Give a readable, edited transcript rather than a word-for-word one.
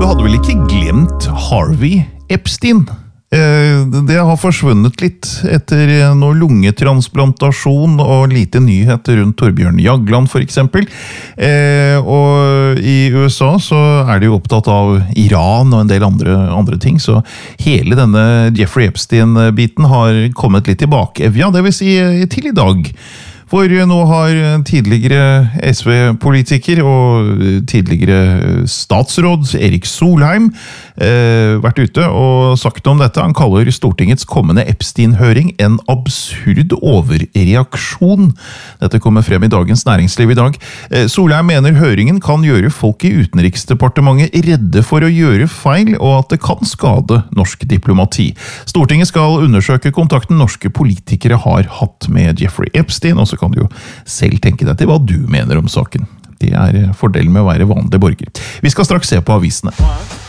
Du hadde vel ikke glemt Harvey Epstein? Det har forsvunnet litt etter noe lungetransplantasjon og lite nyheter rundt Torbjørn Jagland for eksempel. Og i USA så er de jo opptatt av Iran og en del andre ting, så hele denne Jeffrey Epstein-biten har kommet litt tilbake. Ja, det vil si til i dag. For nå har tidligere SV-politiker og tidligere statsråd Erik Solheim vært ute og sagt om dette. Han kaller Stortingets kommende Epstein-høring en absurd overreaksjon. Dette kommer frem i Dagens Næringsliv i dag. Solheim mener høringen kan gjøre folk i Utenriksdepartementet redde for å gjøre feil, og at det kan skade norsk diplomati. Stortinget skal undersøke kontakten norske politikere har hatt med Jeffrey Epstein, og så kan du jo selv tenke deg til hva du mener om saken. Det er fordelen med å være vanlig borger. Vi skal straks se på avisene.